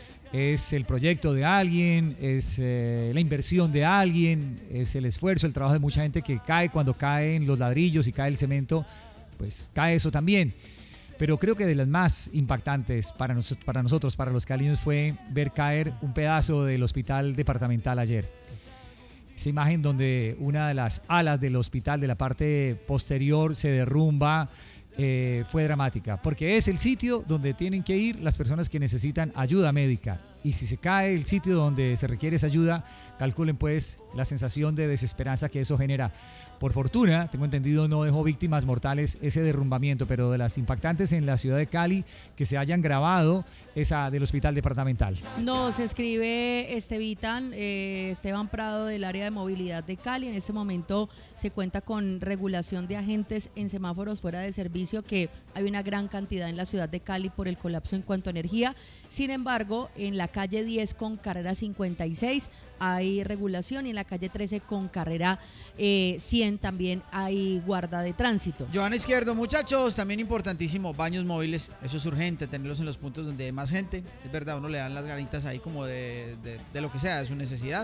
Es el proyecto de alguien, es eh, la inversión de alguien, es el esfuerzo, el trabajo de mucha gente que cae cuando caen los ladrillos y cae el cemento, pues cae eso también. Pero creo que de las más impactantes para, nos, para nosotros, para los caliños, fue ver caer un pedazo del hospital departamental ayer. Esa imagen donde una de las alas del hospital de la parte posterior se derrumba, eh, fue dramática, porque es el sitio donde tienen que ir las personas que necesitan ayuda médica. Y si se cae el sitio donde se requiere esa ayuda, calculen pues la sensación de desesperanza que eso genera. Por fortuna, tengo entendido, no dejó víctimas mortales ese derrumbamiento, pero de las impactantes en la ciudad de Cali, que se hayan grabado, esa del hospital departamental. Nos escribe Estevitan, eh, Esteban Prado, del área de movilidad de Cali. En este momento se cuenta con regulación de agentes en semáforos fuera de servicio, que hay una gran cantidad en la ciudad de Cali por el colapso en cuanto a energía. Sin embargo, en la calle diez con carrera cincuenta y seis hay regulación, y en la calle trece con carrera eh, cien también hay guarda de tránsito. Joana Izquierdo, muchachos, también importantísimo, baños móviles, eso es urgente, tenerlos en los puntos donde hay más gente. Es verdad, uno le dan las ganitas ahí como de, de, de lo que sea, de su necesidad.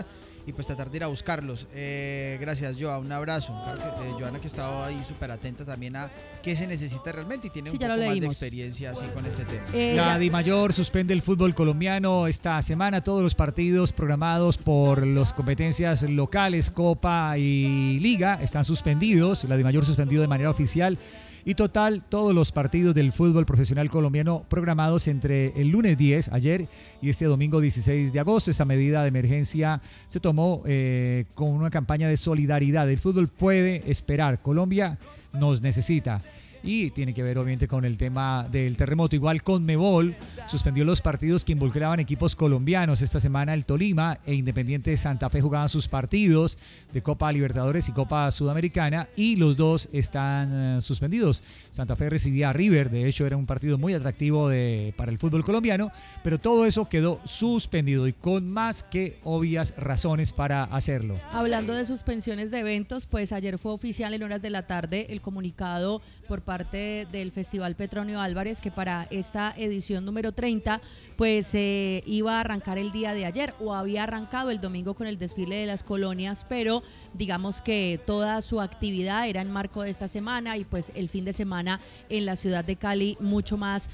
y pues tratar de ir a buscarlos. Eh, gracias, Joa, un abrazo. Claro que, eh, Joana, que estaba ahí súper atenta también a qué se necesita realmente y tiene Sí, un ya poco lo más de leímos. experiencia así con este tema. Eh, La ya- DIMAYOR suspende el fútbol colombiano esta semana. Todos los partidos programados por las competencias locales, Copa y Liga, están suspendidos. La DIMAYOR suspendió de manera oficial. Y total, todos los partidos del fútbol profesional colombiano programados entre el lunes diez, ayer, y este domingo dieciséis de agosto. Esta medida de emergencia se tomó eh, con una campaña de solidaridad. El fútbol puede esperar. Colombia nos necesita. Y tiene que ver obviamente con el tema del terremoto. Igual Conmebol suspendió los partidos que involucraban equipos colombianos. Esta semana el Tolima e Independiente Santa Fe jugaban sus partidos de Copa Libertadores y Copa Sudamericana y los dos están uh, suspendidos. Santa Fe recibía a River, de hecho era un partido muy atractivo de, para el fútbol colombiano, pero todo eso quedó suspendido y con más que obvias razones para hacerlo. Hablando de suspensiones de eventos, pues ayer fue oficial en horas de la tarde el comunicado por parte del Festival Petronio Álvarez que para esta edición número treinta pues eh, iba a arrancar el día de ayer o había arrancado el domingo con el desfile de las colonias, pero digamos que toda su actividad era en marco de esta semana y pues el fin de semana en la ciudad de Cali mucho más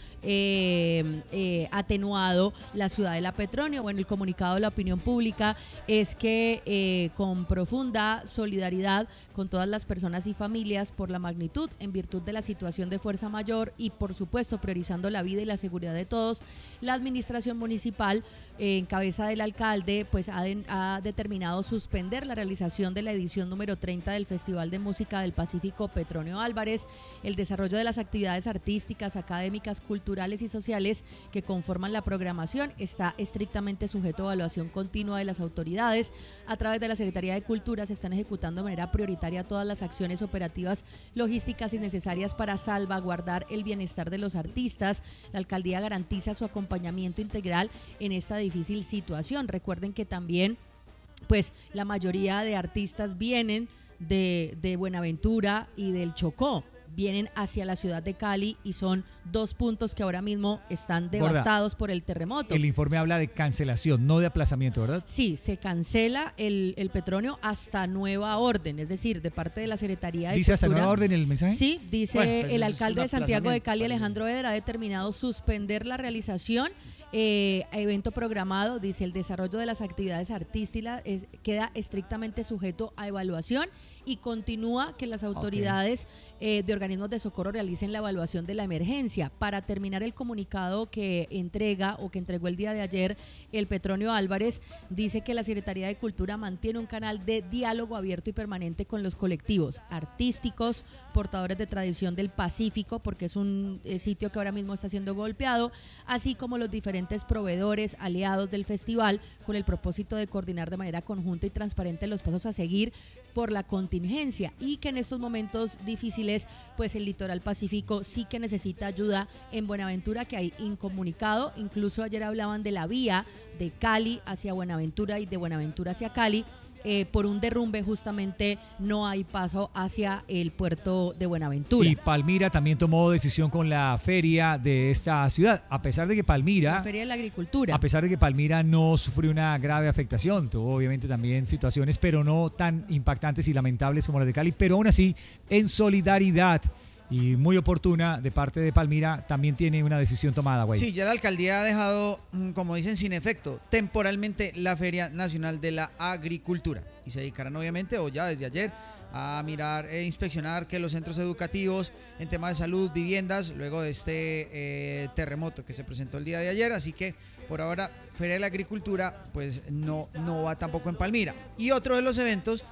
eh, eh, atenuado la ciudad de la Petronio. Bueno, el comunicado de la opinión pública es que eh, con profunda solidaridad con todas las personas y familias por la magnitud en virtud de la situación de fuerza mayor y por supuesto priorizando la vida y la seguridad de todos, la administración municipal eh, en cabeza del alcalde pues ha, de, ha determinado suspender la realización de la edición número treinta del Festival de Música del Pacífico Petronio Álvarez, el desarrollo de las actividades artísticas, académicas, culturales y sociales que conforman la programación está estrictamente sujeto a evaluación continua de las autoridades. A través de la Secretaría de Cultura se están ejecutando de manera prioritaria todas las acciones operativas logísticas y necesarias para salvaguardar el bienestar de los artistas. La alcaldía garantiza su acompañamiento integral en esta difícil situación. Recuerden que también pues la mayoría de artistas vienen de, de Buenaventura y del Chocó, vienen hacia la ciudad de Cali y son dos puntos que ahora mismo están devastados Gorda, por el terremoto. El informe habla de cancelación, no de aplazamiento, ¿verdad? Sí, se cancela el, el Petronio hasta nueva orden, es decir, de parte de la Secretaría de ¿Dice Cultura, hasta nueva orden el mensaje? Sí, dice bueno, pues el es alcalde de Santiago de Cali, Alejandro Eder, ha determinado suspender la realización Eh, evento programado, dice el desarrollo de las actividades artísticas es, queda estrictamente sujeto a evaluación y continúa que las autoridades okay. eh, de organismos de socorro realicen la evaluación de la emergencia. Para terminar el comunicado que entrega o que entregó el día de ayer el Petronio Álvarez, dice que la Secretaría de Cultura mantiene un canal de diálogo abierto y permanente con los colectivos artísticos, portadores de tradición del Pacífico, porque es un eh, sitio que ahora mismo está siendo golpeado, así como los diferentes proveedores, aliados del festival, con el propósito de coordinar de manera conjunta y transparente los pasos a seguir por la contingencia y que en estos momentos difíciles pues el litoral pacífico sí que necesita ayuda. En Buenaventura que hay incomunicado, incluso ayer hablaban de la vía de Cali hacia Buenaventura y de Buenaventura hacia Cali. Eh, por un derrumbe justamente no hay paso hacia el puerto de Buenaventura. Y Palmira también tomó decisión con la feria de esta ciudad, a pesar de que Palmira... La feria de la agricultura. A pesar de que Palmira no sufrió una grave afectación, tuvo obviamente también situaciones, pero no tan impactantes y lamentables como las de Cali, pero aún así, en solidaridad y muy oportuna de parte de Palmira, también tiene una decisión tomada, güey. Sí, ya la alcaldía ha dejado, como dicen, sin efecto, temporalmente la Feria Nacional de la Agricultura. Y se dedicarán obviamente, o ya desde ayer, a mirar e inspeccionar que los centros educativos en temas de salud, viviendas, luego de este eh, terremoto que se presentó el día de ayer. Así que por ahora, Feria de la Agricultura, pues no, no va tampoco en Palmira. Y otro de los eventos,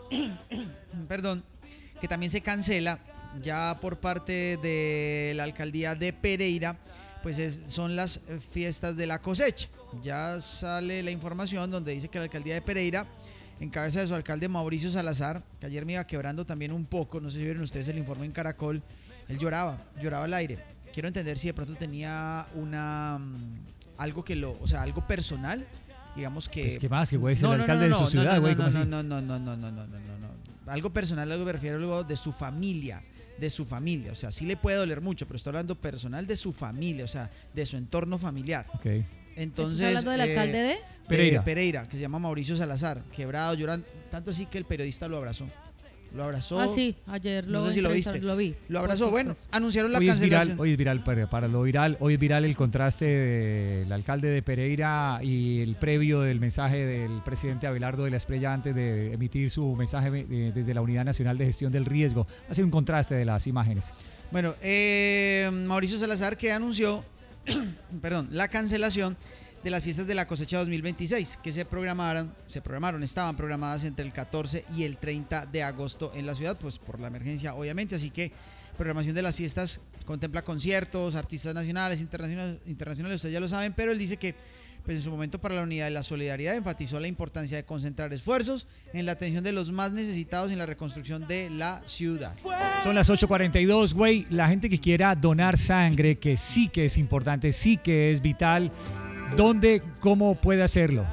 perdón, que también se cancela ya por parte de la alcaldía de Pereira, pues es, son las fiestas de la cosecha. Ya sale la información donde dice que la alcaldía de Pereira, en cabeza de su alcalde Mauricio Salazar, que ayer me iba quebrando también un poco, no sé si vieron ustedes el informe en Caracol, él lloraba, lloraba al aire. Quiero entender si de pronto tenía una algo que lo, o sea, algo personal, digamos que... Pues qué más, que güey, es no, el no, alcalde no, no, de su ciudad, güey, no, ¿cómo no, así? no, no, no, no, no, no, no, no, no, algo personal, algo me refiero algo de su familia, de su familia, o sea, sí le puede doler mucho, pero estoy hablando personal de su familia, o sea, de su entorno familiar. Okay. Entonces, ¿Estás hablando del eh, alcalde de? Pereira. de Pereira, que se llama Mauricio Salazar, quebrado, llorando, tanto así que el periodista lo abrazó. Lo abrazó. Ah, sí, ayer lo, no sé si lo viste. lo vi. Lo abrazó. Bueno, anunciaron la hoy cancelación. Es viral, hoy es viral, para, para lo viral, hoy es viral el contraste del alcalde de Pereira y el previo del mensaje del presidente Abelardo de la Espriella antes de emitir su mensaje desde la Unidad Nacional de Gestión del Riesgo. Hace un contraste de las imágenes. Bueno, eh, Mauricio Salazar que anunció, perdón, la cancelación de las fiestas de la cosecha dos mil veintiséis que se programaron, se programaron, estaban programadas entre el catorce y el treinta de agosto en la ciudad, pues por la emergencia obviamente, así que programación de las fiestas contempla conciertos, artistas nacionales, internacionales, internacionales, ustedes ya lo saben, pero él dice que pues en su momento para la unidad y la solidaridad enfatizó la importancia de concentrar esfuerzos en la atención de los más necesitados en la reconstrucción de la ciudad. Son las ocho cuarenta y dos, güey, la gente que quiera donar sangre, que sí que es importante, sí que es vital, ¿dónde, cómo puede hacerlo?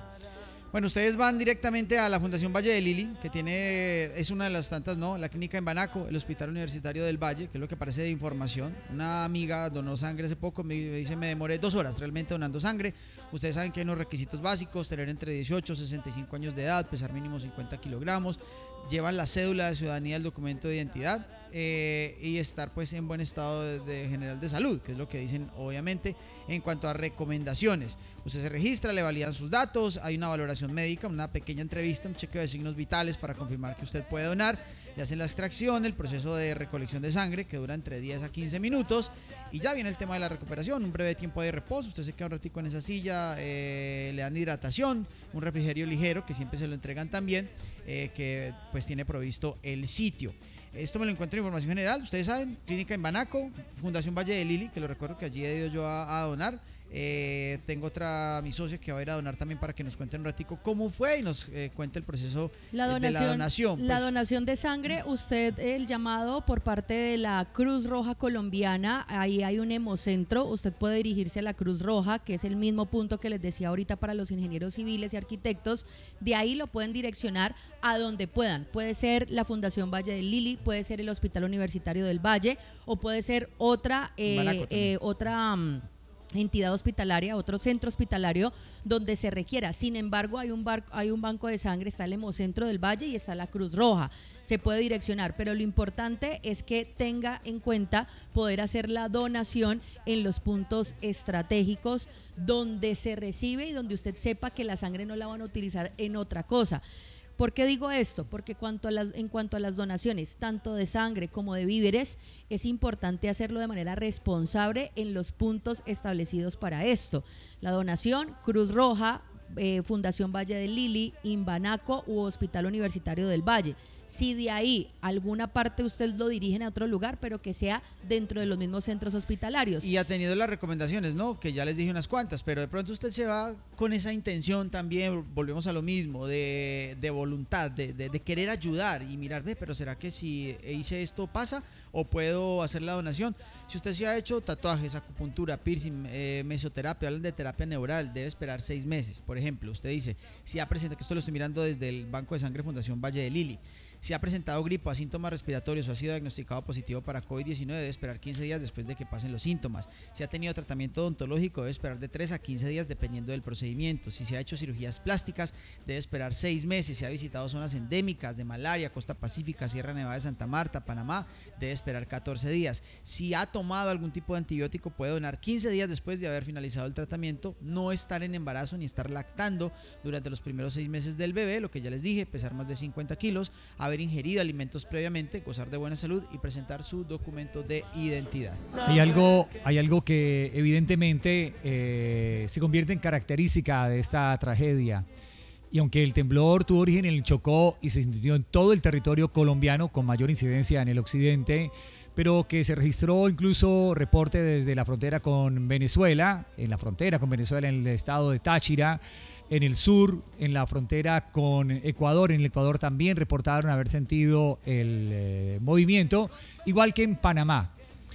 Bueno, ustedes van directamente a la Fundación Valle de Lili, que tiene, es una de las tantas, ¿no? La clínica en Banaco, el Hospital Universitario del Valle, que es lo que aparece de información. Una amiga donó sangre hace poco, me dice, me demoré dos horas realmente donando sangre. Ustedes saben que hay unos requisitos básicos, tener entre dieciocho y sesenta y cinco años de edad, pesar mínimo cincuenta kilogramos, llevan la cédula de ciudadanía, el documento de identidad eh, y estar pues en buen estado de, de general de salud, que es lo que dicen obviamente. En cuanto a recomendaciones, usted se registra, le validan sus datos, hay una valoración médica, una pequeña entrevista, un chequeo de signos vitales para confirmar que usted puede donar, le hacen la extracción, el proceso de recolección de sangre que dura entre diez a quince minutos y ya viene el tema de la recuperación, un breve tiempo de reposo, usted se queda un ratico en esa silla, eh, le dan hidratación, un refrigerio ligero que siempre se lo entregan también, eh, que pues tiene provisto el sitio. Esto me lo encuentro en información general, ustedes saben, Clínica en Banaco, Fundación Valle de Lili, que lo recuerdo que allí he ido yo a, a donar. Eh, tengo otra, mi socia, que va a ir a donar también para que nos cuente un ratico cómo fue y nos eh, cuente el proceso la donación, de la donación. La pues. donación de sangre, usted, el llamado por parte de la Cruz Roja Colombiana, ahí hay un hemocentro, usted puede dirigirse a la Cruz Roja, que es el mismo punto que les decía ahorita para los ingenieros civiles y arquitectos, de ahí lo pueden direccionar a donde puedan, puede ser la Fundación Valle del Lili, puede ser el Hospital Universitario del Valle, o puede ser otra, eh, eh, otra... Um, entidad hospitalaria, otro centro hospitalario donde se requiera. Sin embargo, hay un, bar, hay un banco de sangre, está el Hemocentro del Valle y está la Cruz Roja. Se puede direccionar, pero lo importante es que tenga en cuenta poder hacer la donación en los puntos estratégicos donde se recibe y donde usted sepa que la sangre no la van a utilizar en otra cosa. ¿Por qué digo esto? Porque cuanto a las, en cuanto a las donaciones, tanto de sangre como de víveres, es importante hacerlo de manera responsable en los puntos establecidos para esto. La donación, Cruz Roja, eh, Fundación Valle del Lili, Imbanaco u Hospital Universitario del Valle. Si de ahí alguna parte usted lo dirigen a otro lugar, pero que sea dentro de los mismos centros hospitalarios. Y ha tenido las recomendaciones, ¿no? Que ya les dije unas cuantas, pero de pronto usted se va con esa intención también, volvemos a lo mismo, de, de voluntad, de, de, de querer ayudar y mirar, ve, pero ¿será que si hice esto pasa o puedo hacer la donación? Si usted se ha hecho tatuajes, acupuntura, piercing, eh, mesoterapia, hablan de terapia neural, debe esperar seis meses. Por ejemplo, usted dice, si ha presentado, que esto lo estoy mirando desde el Banco de Sangre Fundación Valle de Lili, si ha presentado gripo, síntomas respiratorios o ha sido diagnosticado positivo para COVID diecinueve, debe esperar quince días después de que pasen los síntomas. Si ha tenido tratamiento odontológico, debe esperar de tres a quince días dependiendo del procedimiento. Si se ha hecho cirugías plásticas, debe esperar seis meses. Si ha visitado zonas endémicas de malaria, Costa Pacífica, Sierra Nevada de Santa Marta, Panamá, debe esperar catorce días. Si ha tomado algún tipo de antibiótico, puede donar quince días después de haber finalizado el tratamiento. No estar en embarazo ni estar lactando durante los primeros seis meses del bebé, lo que ya les dije, pesar más de cincuenta kilos, haber ingerido alimentos previamente, gozar de buena salud y presentar su documento de identidad. Hay algo, hay algo que evidentemente eh, se convierte en característica de esta tragedia. Y aunque el temblor tuvo origen en el Chocó y se sintió en todo el territorio colombiano con mayor incidencia en el occidente, pero que se registró incluso reporte desde la frontera con Venezuela, en la frontera con Venezuela en el estado de Táchira, en el sur, en la frontera con Ecuador, en el Ecuador también reportaron haber sentido el eh, movimiento, igual que en Panamá.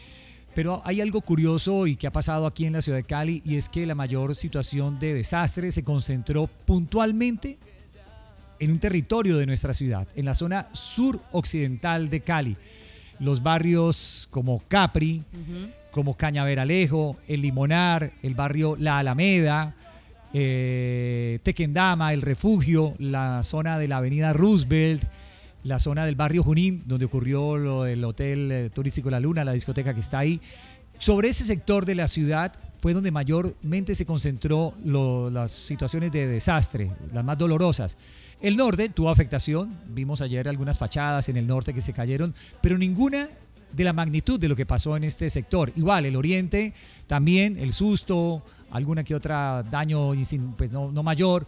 Pero hay algo curioso y que ha pasado aquí en la ciudad de Cali, y es que la mayor situación de desastre se concentró puntualmente en un territorio de nuestra ciudad, en la zona suroccidental de Cali. Los barrios como Capri, uh-huh. como Cañaveralejo, El Limonar, el barrio La Alameda, eh, Tequendama, El Refugio, la zona de la avenida Roosevelt, la zona del barrio Junín, donde ocurrió lo del hotel eh, turístico La Luna, la discoteca que está ahí. Sobre ese sector de la ciudad fue donde mayormente se concentró lo, las situaciones de desastre, las más dolorosas. El norte tuvo afectación, vimos ayer algunas fachadas en el norte que se cayeron, pero ninguna de la magnitud de lo que pasó en este sector. Igual, el oriente también, el susto, alguna que otra daño pues no, no mayor.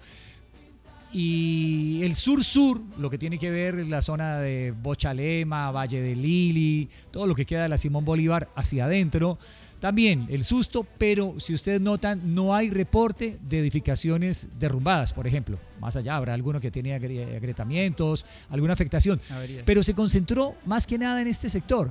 Y el sur-sur, lo que tiene que ver la zona de Bochalema, Valle de Lili, todo lo que queda de la Simón Bolívar hacia adentro. También el susto, pero si ustedes notan, no hay reporte de edificaciones derrumbadas, por ejemplo. Más allá habrá alguno que tiene agri- agrietamientos, alguna afectación. Pero se concentró más que nada en este sector.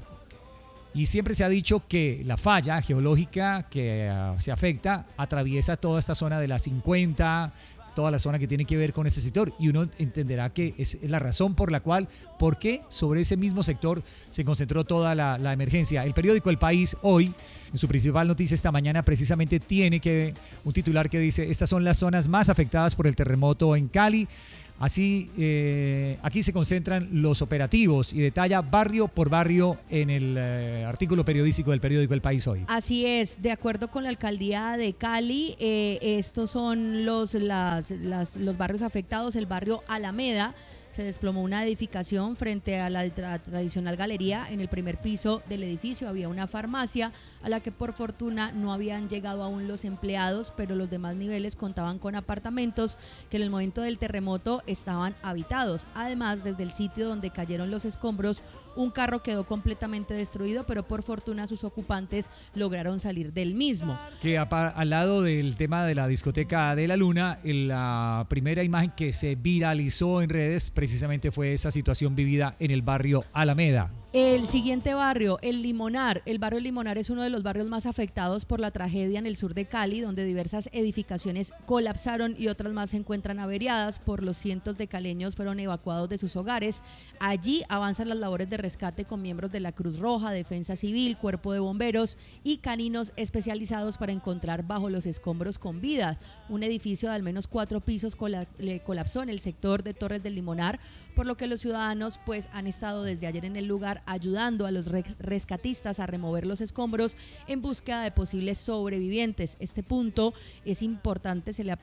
Y siempre se ha dicho que la falla geológica que uh, se afecta atraviesa toda esta zona de la cincuenta, toda la zona que tiene que ver con ese sector, y uno entenderá que es la razón por la cual, por qué sobre ese mismo sector se concentró toda la, la emergencia. El periódico El País hoy, en su principal noticia esta mañana, precisamente tiene que un titular que dice: estas son las zonas más afectadas por el terremoto en Cali. Así, eh, aquí se concentran los operativos y detalla barrio por barrio en el eh, artículo periodístico del periódico El País hoy. Así es, de acuerdo con la alcaldía de Cali, eh, estos son los, las, las, los barrios afectados. El barrio Alameda, se desplomó una edificación frente a la tra- tradicional galería. En el primer piso del edificio había una farmacia a la que por fortuna no habían llegado aún los empleados, pero los demás niveles contaban con apartamentos que en el momento del terremoto estaban habitados. Además, desde el sitio donde cayeron los escombros, un carro quedó completamente destruido, pero por fortuna sus ocupantes lograron salir del mismo. Que a, al lado del tema de la discoteca de La Luna, la primera imagen que se viralizó en redes precisamente fue esa situación vivida en el barrio Alameda. El siguiente barrio, el Limonar. El barrio Limonar es uno de los barrios más afectados por la tragedia en el sur de Cali, donde diversas edificaciones colapsaron y otras más se encuentran averiadas. Por los cientos de caleños fueron evacuados de sus hogares. Allí avanzan las labores de rescate con miembros de la Cruz Roja, Defensa Civil, Cuerpo de Bomberos y caninos especializados para encontrar bajo los escombros con vidas. Un edificio de al menos cuatro pisos cola- colapsó en el sector de Torres del Limonar, por lo que los ciudadanos pues han estado desde ayer en el lugar ayudando a los rescatistas a remover los escombros en búsqueda de posibles sobrevivientes. Este punto es importante, se le